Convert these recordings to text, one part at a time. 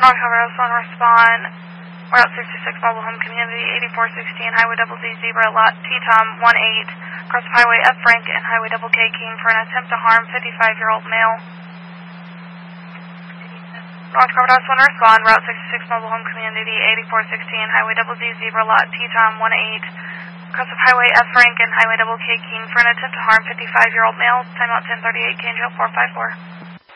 North Colorado, on respond. Route 66, Mobile Home Community, 8416, Highway Double Z Zebra, Lot T-Tom 18, across Highway F. Frank and Highway Double K King for an attempt to harm 55-year-old male. North Colorado, on respond. Route 66, Mobile Home Community, 8416, Highway Double Z Zebra, Lot T-Tom 18, across Highway F. Frank and Highway Double K King for an attempt to harm 55-year-old male. Timeout 1038, KNGL 454.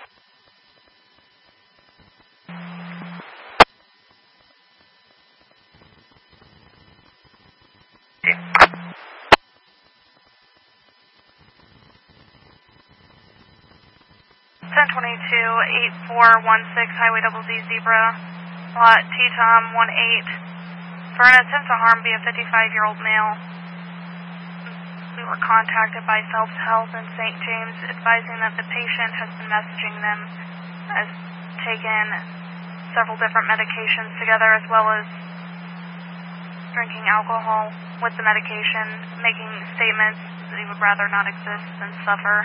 1022, 8416, Highway Double Z Zebra, Lot T-Tom 18, for an attempt to harm via 55-year-old male. We were contacted by Self-Health in St. James advising that the patient has been messaging them as taken several different medications together as well as drinking alcohol with the medication, making statements that he would rather not exist than suffer.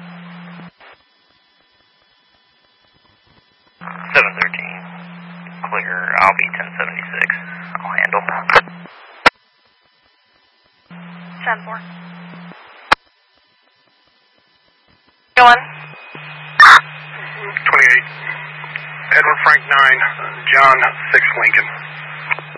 713, clear, I'll be 1076, I'll handle. 10-4. Go on. 28, Edward Frank 9, John 6 Lincoln.